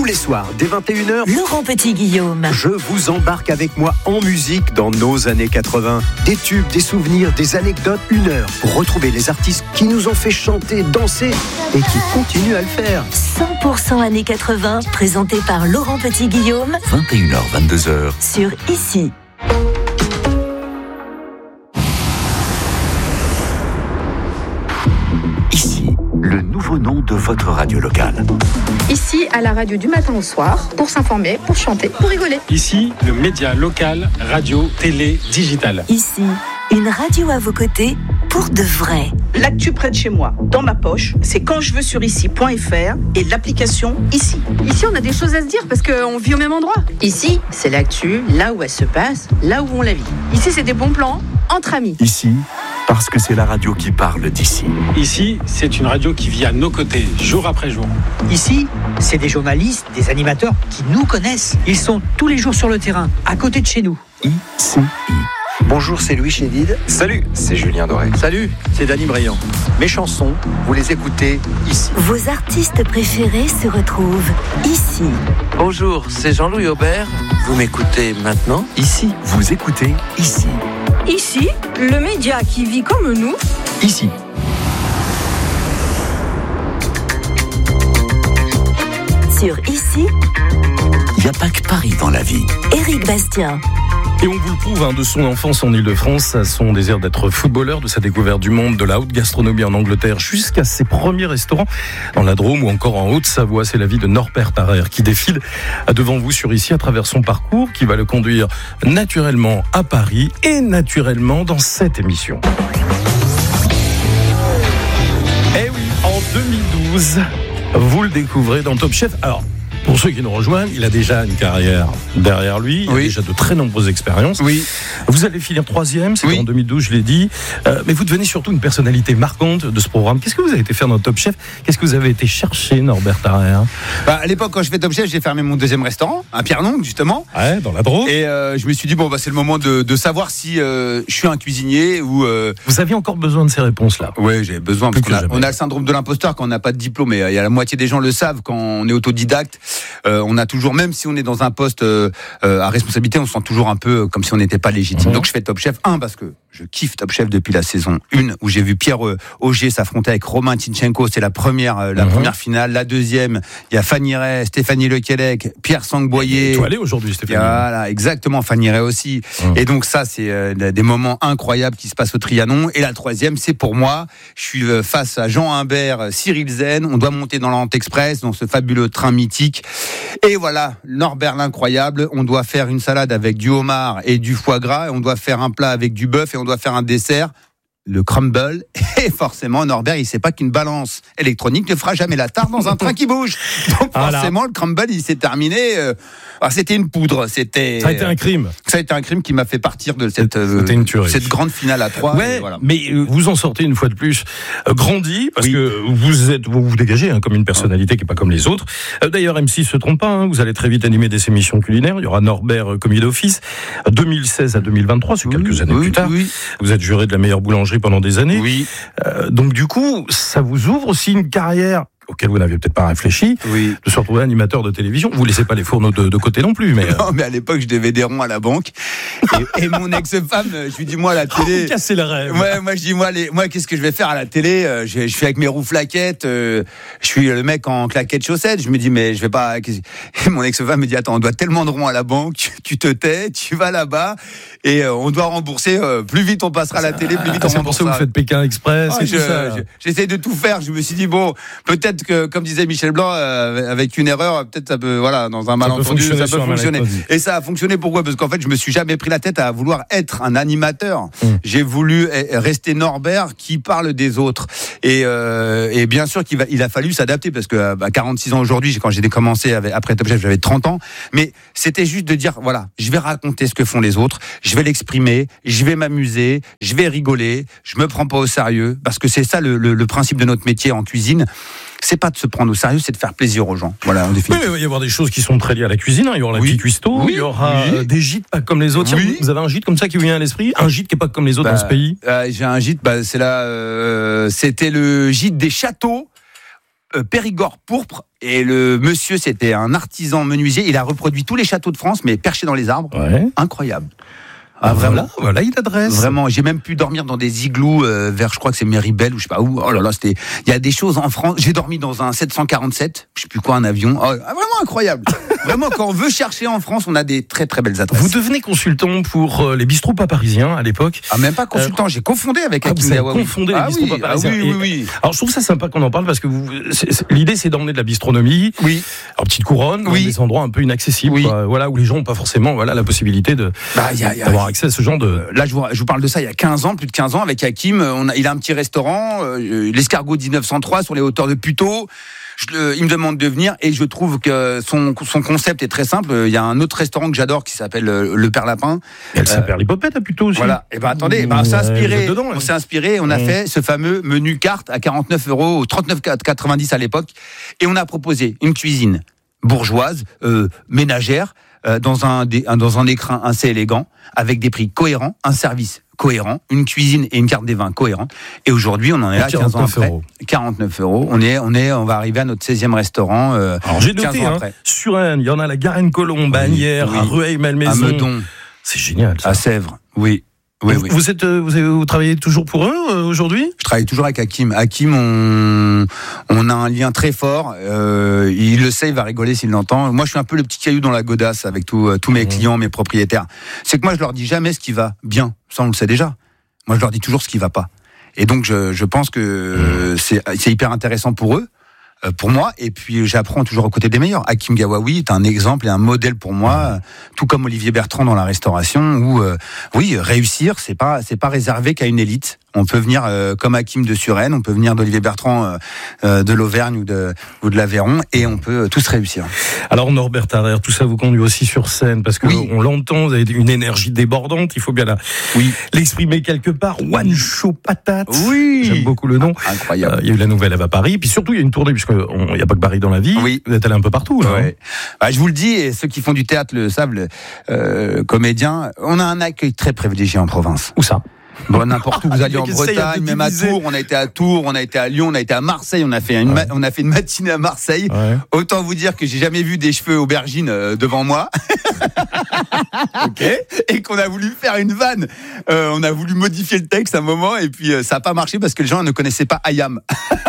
les soirs, dès 21h, Laurent Petit-Guillaume. je vous embarque avec moi en musique dans nos années 80. Des tubes, des souvenirs, des anecdotes, 1 heure pour retrouver les artistes qui nous ont fait chanter, danser et qui continuent à le faire. 100% années 80, présenté par Laurent Petit-Guillaume 21h, 22h. sur Ici. Ici, le nouveau nom de votre radio locale. Ici, à la radio du matin au soir, pour s'informer, pour chanter, pour rigoler. Ici, le média local, radio, télé, digital. Ici, une radio à vos côtés pour de vrai. L'actu près de chez moi, dans ma poche, c'est quand je veux sur ici.fr et l'application Ici. Ici, on a des choses à se dire parce qu'on vit au même endroit. Ici, c'est l'actu, là où elle se passe, là où on la vit. Ici, c'est des bons plans entre amis. Ici, parce que c'est la radio qui parle d'ici. Ici, c'est une radio qui vit à nos côtés, jour après jour. Ici, c'est des journalistes, des animateurs qui nous connaissent. Ils sont tous les jours sur le terrain, à côté de chez nous. ICI. Bonjour, c'est Louis Chédid. Salut, c'est Julien Doré. Salut, c'est Dany Briand. Mes chansons, vous les écoutez ici. Vos artistes préférés se retrouvent ici. Bonjour, c'est Jean-Louis Aubert. Vous m'écoutez maintenant, ici. Vous écoutez Ici. Ici, le média qui vit comme nous. Ici. Sur Ici, Il n'y a pas que Paris dans la vie. Éric Bastien. Et on vous le prouve, de son enfance en Ile-de-France à son désir d'être footballeur, de sa découverte du monde, de la haute gastronomie en Angleterre, jusqu'à ses premiers restaurants dans la Drôme ou encore en Haute-Savoie. C'est la vie de Norbert Tarrer qui défile devant vous sur Ici à travers son parcours qui va le conduire naturellement à Paris et naturellement dans cette émission. Eh oui, en 2012, vous le découvrez dans Top Chef. Alors, pour ceux qui nous rejoignent, il a déjà une carrière derrière lui, il a déjà de très nombreuses expériences. Oui. Vous allez finir 3e, c'était en 2012, je l'ai dit. Mais vous devenez surtout une personnalité marquante de ce programme. Qu'est-ce que vous avez été faire dans Top Chef ? Qu'est-ce que vous avez été chercher, Norbert Tarrer ? À l'époque, quand je fais Top Chef, j'ai fermé mon 2e restaurant, à Pierre-Longue, justement. Ouais, dans la Drôme. Et je me suis dit, c'est le moment de savoir si je suis un cuisinier ou... Vous aviez encore besoin de ces réponses-là ? Oui, j'ai besoin, parce qu'on a le syndrome de l'imposteur quand on n'a pas de diplôme. Et il y a la moitié des gens le savent, quand on est autodidacte, on a toujours, même si on est dans un poste à responsabilité, on se sent toujours un peu comme si on n'était pas légitime. Donc je fais Top Chef, parce que je kiffe Top Chef depuis la saison 1, où j'ai vu Pierre Augier s'affronter avec Romain Tinchenko, c'est la première finale. La deuxième, il y a Fanny Ray, Stéphanie Lequelec, Pierre Sangboyer. Tu es allé aujourd'hui, Stéphanie. Voilà, exactement, Fanny Ray aussi. Et donc ça, c'est des moments incroyables qui se passent au Trianon. Et la troisième, c'est pour moi, je suis face à Jean Humbert, Cyril Zen, on doit monter dans l'Orient Express, dans ce fabuleux train mythique. Et voilà, Norbert l'incroyable, on doit faire une salade avec du homard et du foie gras, et on doit faire un plat avec du bœuf, et on doit faire un dessert, le crumble. Et forcément, Norbert, il sait pas qu'une balance électronique ne fera jamais la tare dans un train qui bouge. Donc forcément, le crumble, il s'est terminé. C'était une poudre. Ça a été un crime. Ça a été un crime qui m'a fait partir de cette grande finale à 3. Ouais, voilà. Mais vous en sortez une fois de plus grandi, parce que vous dégagez comme une personnalité qui est pas comme les autres. D'ailleurs, M6 se trompe pas, vous allez très vite animer des émissions culinaires. Il y aura Norbert commis d'office 2016 à 2023, c'est quelques années plus tard. Vous êtes juré de la meilleure boulangerie pendant des années. Donc du coup, ça vous ouvre aussi une carrière auquel vous n'aviez peut-être pas réfléchi, de se retrouver animateur de télévision. Vous ne laissez pas les fourneaux de côté non plus. Non, mais à l'époque, je devais des ronds à la banque. Et mon ex-femme, je lui dis, moi, à la télé... Vous cassez le rêve. Ouais, moi, je dis, moi, qu'est-ce que je vais faire à la télé ? Je suis avec mes roues flaquettes, je suis le mec en claquettes chaussettes. Je me dis, mais je vais pas... Et mon ex-femme me dit, attends, on doit tellement de ronds à la banque, tu te tais, tu vas là-bas, et on doit rembourser. Plus vite on passera à la télé, plus vite on remboursera. C'est pour ça que vous faites Pékin Express et tout ça. J'essaie de tout faire. Je me suis dit, peut-être que, comme disait Michel Blanc, avec une erreur, peut-être ça peut, dans un malentendu, ça peut fonctionner. Et ça a fonctionné, pourquoi ? Parce qu'en fait, je me suis jamais pris la tête à vouloir être un animateur. J'ai voulu rester Norbert qui parle des autres. Et bien sûr il a fallu s'adapter, parce que 46 ans aujourd'hui, quand j'ai commencé après Top Chef, j'avais 30 ans. Mais c'était juste de dire, je vais raconter ce que font les autres, je vais l'exprimer, je vais m'amuser, je vais rigoler, je me prends pas au sérieux, parce que c'est ça le principe de notre métier en cuisine. C'est pas de se prendre au sérieux, c'est de faire plaisir aux gens. Voilà, en définitive. Oui, il va y avoir des choses qui sont très liées à la cuisine. Il y aura la petite cuistot, il y aura des gîtes pas comme les autres. Vous avez un gîte comme ça qui vous vient à l'esprit ? Un gîte qui est pas comme les autres dans ce pays ? J'ai un gîte, c'était le gîte des châteaux Périgord pourpre. Et le monsieur, c'était un artisan menuisier. Il a reproduit tous les châteaux de France, mais perchés dans les arbres. Ouais. Incroyable. Ah, vraiment. Voilà une adresse. Vraiment, j'ai même pu dormir dans des igloos vers, je crois que c'est Méribel ou je sais pas où. Oh là là, il y a des choses en France. J'ai dormi dans un 747, je sais plus quoi, un avion. Oh, vraiment incroyable. Vraiment, quand on veut chercher en France, on a des très très belles adresses. Vous devenez consultant pour les bistrots pas parisiens à l'époque. Ah, même pas consultant, j'ai confondé avec Hakim Gawawi. Confondé les bistrots pas parisiens. Oui. Alors je trouve ça sympa qu'on en parle parce que l'idée c'est d'emmener de la bistronomie. Oui. En petite couronne, dans des endroits un peu inaccessibles, voilà, où les gens n'ont pas forcément la possibilité d'avoir accès à ce genre de. Là, je vous parle de ça il y a 15 ans, plus de 15 ans, avec Hakim. Il a un petit restaurant, l'Escargot 1903, sur les hauteurs de Puteaux. Il me demande de venir et je trouve que son concept est très simple. Il y a un autre restaurant que j'adore qui s'appelle Le Père Lapin. Elle s'appelle l'Hippopète à Puteaux aussi. Voilà. Et attendez, on s'est inspiré, on a fait ce fameux menu carte à 49 €, ou 39,90 à l'époque. Et on a proposé une cuisine bourgeoise, ménagère, dans un écrin assez élégant, avec des prix cohérents, un service cohérent, une cuisine et une carte des vins cohérents. Et aujourd'hui, on en est là 15 ans après. 49 €. On va arriver à notre 16e restaurant. Alors j'ai noté, sur Rennes, il y en a à la Garenne-Colombe, Bagnères, à Rueil-Malmaison. À Meudon. C'est génial, ça. À Sèvres, oui. Oui. Vous travaillez toujours pour eux aujourd'hui ? Je travaille toujours avec Hakim. Hakim, on a un lien très fort. Il le sait, il va rigoler s'il l'entend. Moi, je suis un peu le petit caillou dans la godasse avec tous mes clients, mes propriétaires. C'est que moi, je leur dis jamais ce qui va bien. Ça, on le sait déjà. Moi, je leur dis toujours ce qui va pas. Et donc, je pense que c'est hyper intéressant pour eux. Pour moi, et puis j'apprends toujours aux côtés des meilleurs. Hakim Gawawi est un exemple et un modèle pour moi, tout comme Olivier Bertrand dans la restauration, où réussir, c'est pas réservé qu'à une élite. On peut venir comme Hakim de Suresnes, on peut venir d'Olivier Bertrand de l'Auvergne ou de l'Aveyron, et on peut tous réussir. Alors Norbert Tarrer, tout ça vous conduit aussi sur scène, parce que on l'entend, vous avez une énergie débordante, il faut bien l'exprimer quelque part. One Show Patate. Oui. J'aime beaucoup le nom. Incroyable. Il y a eu la Nouvelle à Paris, puis surtout il y a une tournée, puisqu'il n'y a pas que Paris dans la vie. Oui. Vous êtes allé un peu partout. Là, je vous le dis, et ceux qui font du théâtre le savent, comédiens, on a un accueil très privilégié en province. Où ça ? Bon, n'importe où vous alliez en Bretagne, même à Tours, on a été à Tours, on a été à Lyon, on a été à Marseille, on a fait une matinée à Marseille. Ouais. Autant vous dire que j'ai jamais vu des cheveux aubergines devant moi. Okay. Et qu'on a voulu faire une vanne. On a voulu modifier le texte à un moment et puis ça n'a pas marché parce que les gens ne connaissaient pas Ayam.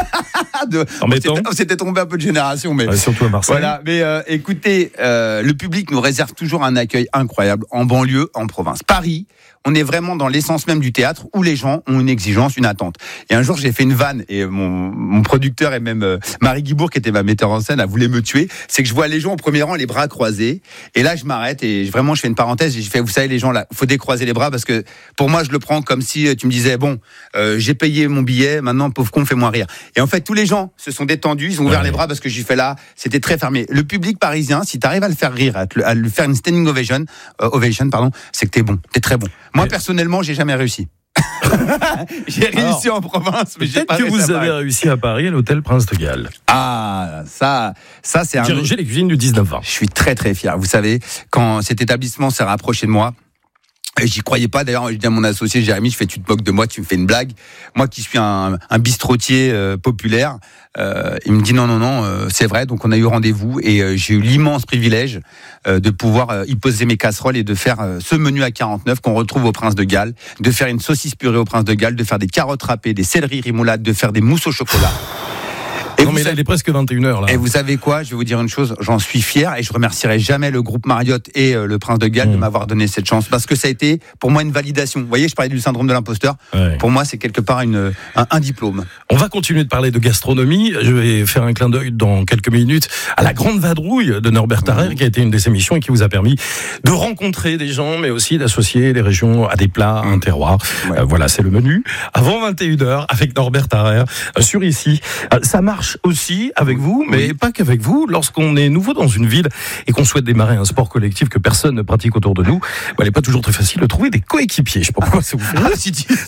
On s'était trompé un peu de génération, mais surtout à Marseille. Voilà, mais écoutez, le public nous réserve toujours un accueil incroyable en banlieue, en province. Paris, on est vraiment dans l'essence même du théâtre où les gens ont une exigence, une attente. Et un jour, j'ai fait une vanne et mon producteur et même Marie Guibourg, qui était ma metteur en scène, a voulu me tuer. C'est que je vois les gens au premier rang, les bras croisés. Et là, je m'arrête et vraiment, je fais une parenthèse et je fais, vous savez, les gens là, faut décroiser les bras parce que pour moi, je le prends comme si tu me disais, bon, j'ai payé mon billet, maintenant, pauvre con, fais-moi rire. Et en fait, tous les gens se sont détendus, ils ont ouvert les bras parce que j'ai fait là, c'était très fermé. Le public parisien, si t'arrives à le faire rire, à lui faire une standing ovation, c'est que t'es bon, t'es très bon. Moi, personnellement, j'ai jamais réussi. J'ai réussi en province, mais j'ai pas réussi. Peut-être que vous avez réussi à Paris, à l'hôtel Prince de Galles. Ah, ça c'est un. Diriger les cuisines du 19-20. Je suis très très fier. Vous savez, quand cet établissement s'est rapproché de moi. J'y croyais pas, d'ailleurs, je dis à mon associé Jérémy, tu te moques de moi, tu me fais une blague. Moi qui suis un bistrotier populaire, il me dit non, c'est vrai, donc on a eu rendez-vous et j'ai eu l'immense privilège de pouvoir y poser mes casseroles et de faire ce menu à 49 qu'on retrouve au Prince de Galles, de faire une saucisse purée au Prince de Galles, de faire des carottes râpées, des céleris remoulades, de faire des mousses au chocolat. Et non mais là, il est presque 21h là. Et vous savez quoi ? Je vais vous dire une chose, j'en suis fier et je remercierai jamais le groupe Marriott et le Prince de Galles de m'avoir donné cette chance parce que ça a été pour moi une validation. Vous voyez, je parlais du syndrome de l'imposteur. Ouais. Pour moi, c'est quelque part un diplôme. On va continuer de parler de gastronomie. Je vais faire un clin d'œil dans quelques minutes à la Grande Vadrouille de Norbert Tarrer qui a été une de ses missions et qui vous a permis de rencontrer des gens mais aussi d'associer des régions à des plats, à un terroir. Ouais. Voilà, c'est le menu. Avant 21h avec Norbert Tarrer sur ici. Ça marche aussi avec vous, mais pas qu'avec vous. Lorsqu'on est nouveau dans une ville et qu'on souhaite démarrer un sport collectif que personne ne pratique autour de nous, il n'est pas toujours très facile de trouver des coéquipiers. Je sais pas pourquoi ça vous fait.